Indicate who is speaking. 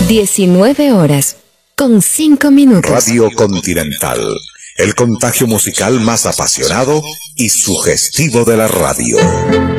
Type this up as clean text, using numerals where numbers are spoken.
Speaker 1: 19 horas, con 5 minutos.
Speaker 2: Radio Continental, el contagio musical más apasionado y sugestivo de la radio.